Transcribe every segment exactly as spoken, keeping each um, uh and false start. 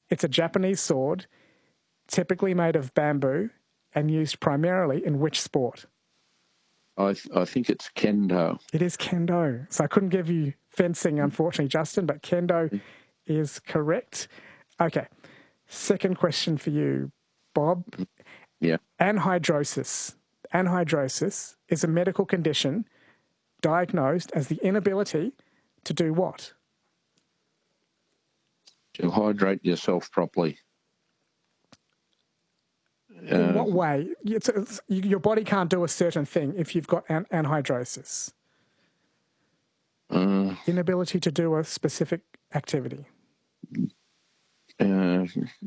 It's a Japanese sword, typically made of bamboo and used primarily in which sport? I th- I think it's kendo. It is kendo. So I couldn't give you fencing, unfortunately, Justin, but kendo is correct. Okay. Second question for you, Bob. Yeah. Anhydrosis. Anhydrosis is a medical condition diagnosed as the inability to do what? To hydrate yourself properly. In Uh, what way? It's, it's, your body can't do a certain thing if you've got an, anhydrosis. uh, Inability to do a specific activity. uh,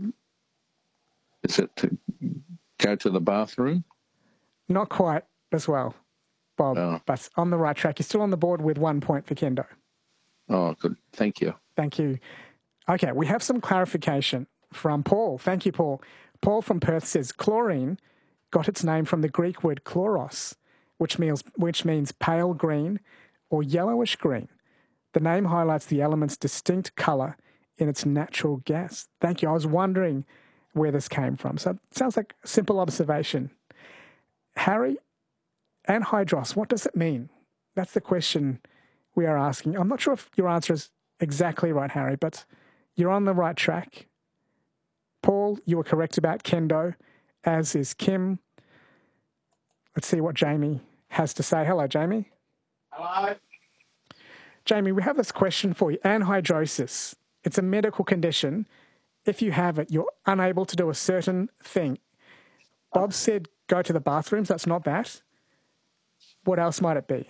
is it to go to the bathroom? Not quite as well, Bob, Oh. but on the right track. You're still on the board with one point for kendo. Oh, good. Thank you. Thank you. Okay, we have some clarification from Paul. Thank you, Paul. Paul from Perth says chlorine got its name from the Greek word chloros, which means, which means pale green or yellowish green. The name highlights the element's distinct colour in its natural gas. Thank you. I was wondering where this came from. So it sounds like a simple observation. Harry, anhydros, what does it mean? That's the question we are asking. I'm not sure if your answer is exactly right, Harry, but you're on the right track. Paul, you were correct about kendo, as is Kim. Let's see what Jamie has to say. Hello, Jamie. Hello. Jamie, we have this question for you. Anhydrosis. It's a medical condition. If you have it, you're unable to do a certain thing. Bob said go to the bathrooms. That's not that. What else might it be?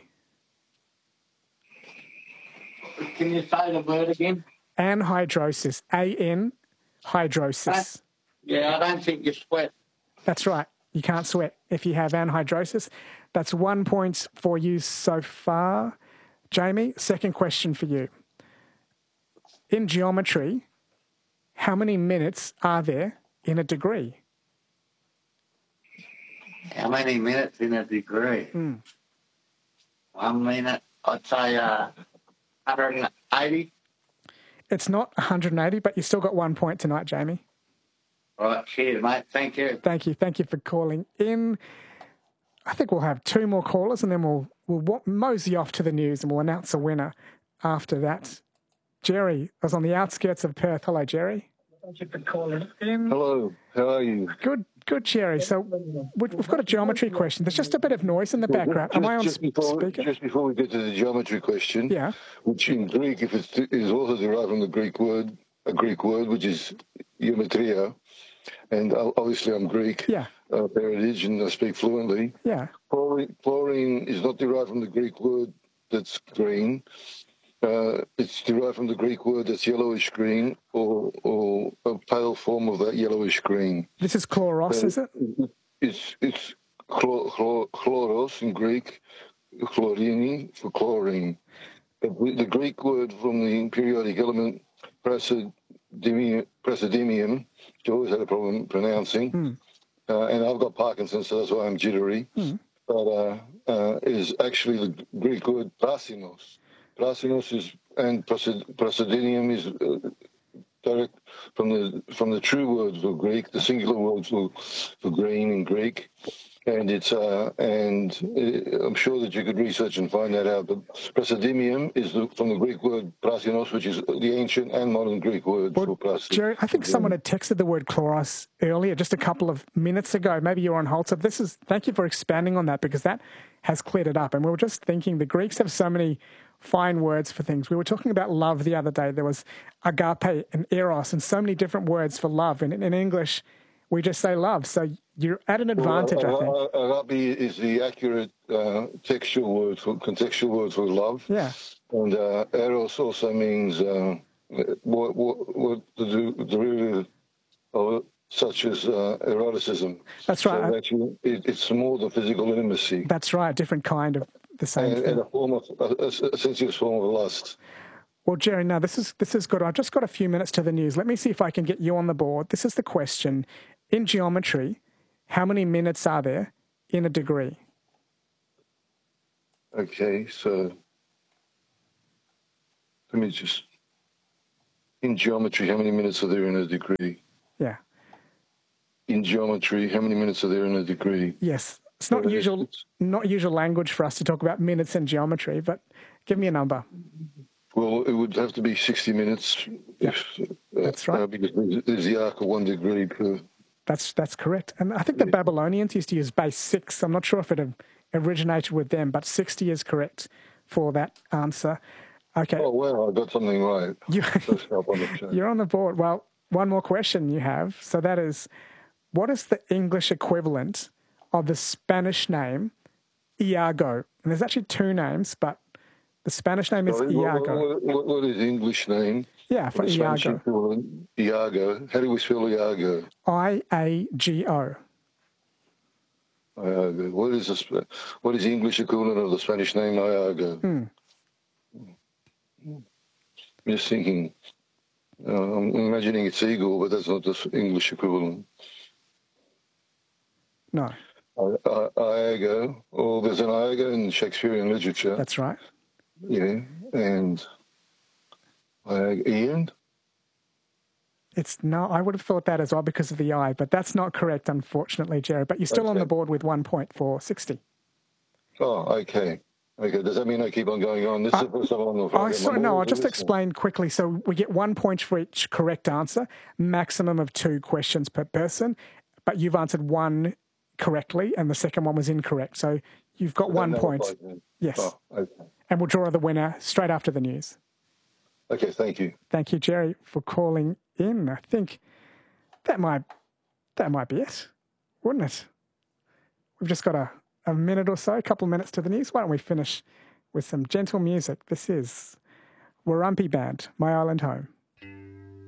Can you say the word again? Anhydrosis. A N hydrosis. Yeah, I don't think you sweat. That's right. You can't sweat if you have anhydrosis. That's one point for you so far. Jamie, second question for you. In geometry, how many minutes are there in a degree? How many minutes in a degree? Mm. One minute, I'd say uh, one hundred eighty. It's not one hundred eighty, but you still got one point tonight, Jamie. Right, cheers, mate. Thank you. Thank you. Thank you for calling in. I think we'll have two more callers and then we'll we'll mosey off to the news and we'll announce a winner after that. Jerry was on the outskirts of Perth. Hello, Jerry. Thank you for calling in. Hello, how are you? Good, good, Jerry. So we've got a geometry question. There's just a bit of noise in the background. Am I on just before, speaker? Just before we get to the geometry question, Yeah. which in Greek, if it's, is also derived from the Greek word, a Greek word, which is geometria, and obviously I'm Greek, Yeah. uh, heritage, and I speak fluently. Yeah. Chlorine, chlorine is not derived from the Greek word that's green. Uh, it's derived from the Greek word that's yellowish green, or or a pale form of that yellowish green. This is chloros, Uh, is it? It's it's chlor, chlor, chloros in Greek, chlorini for chlorine. The, the Greek word from the periodic element praseodymium, praseodymium, which I always had a problem pronouncing, Mm. uh, and I've got Parkinson's, so that's why I'm jittery, Mm. but uh, uh, is actually the Greek word prasinos. Prasinos is, and praseodymium is uh, direct from the from the true word for Greek, the singular word for, for green in Greek, and it's uh, and uh, I'm sure that you could research and find that out. But praseodymium is the, from the Greek word prasinos, which is the ancient and modern Greek word Well, for praseodymium. Jerry, I think someone had texted the word chloros earlier, just a couple of minutes ago. Maybe you were on hold. So this is, thank you for expanding on that because that has cleared it up. And we were just thinking the Greeks have so many fine words for things. We were talking about love the other day. There was agape and eros and so many different words for love. And in English, we just say love. So you're at an advantage, well, I think. Agape is the accurate uh, textual word for contextual word for love. Yeah. And uh, eros also means uh, what, what, what the derivative of such as uh, eroticism. That's right. So actually, it, it's more the physical intimacy. That's right. Different kind of the same and, thing. and a form of a, a sensuous form of lust. Well, Jerry, now this is this is good. I've just got a few minutes to the news. Let me see if I can get you on the board. This is the question. In geometry, how many minutes are there in a degree? Okay, so let me just In geometry, how many minutes are there in a degree? Yeah. In geometry, how many minutes are there in a degree? Yes. It's not Uh, usual, it's- not usual language for us to talk about minutes in geometry, but give me a number. Well, it would have to be sixty minutes. If, uh, That's right. Uh, because there's, there's the arc of one degree per. That's that's correct. And I think the Babylonians used to use base six. I'm not sure if it had originated with them, but sixty is correct for that answer. Okay. Oh, wow, I got something right. You, First help on the chat. you're on the board. Well, one more question you have. So that is, what is the English equivalent of the Spanish name Iago? And there's actually two names, but the Spanish name is Sorry, what, Iago. what, what, what is the English name? Yeah, for The Spanish Iago. equivalent, Iago. How do we spell Iago? I A G O. Iago. What is the Sp- what is the English equivalent of the Spanish name Iago? Hmm. I'm just thinking. Uh, I'm imagining it's eagle, but that's not the English equivalent. No, I- I- Iago. Oh, there's an Iago in Shakespearean literature. that's right. Yeah, and Iago. Ian. It's no, I would have thought that as well because of the I, but that's not correct, unfortunately, Jerry. But you're still on Okay. the board with one point for sixty. Oh, okay. Okay. Does that mean I keep on going on? This is the first time I'm on the Oh, sorry, no, I'll just explain. explain quickly. So we get one point for each correct answer, maximum of two questions per person, but you've answered one correctly and the second one was incorrect. So you've got one point. Yes. Oh, okay. And we'll draw the winner straight after the news. Okay, thank you. Thank you, Jerry, for calling in. I think that might that might be it, wouldn't it? We've just got a, a minute or so, a couple of minutes to the news. Why don't we finish with some gentle music? This is Warumpi Band, My Island Home.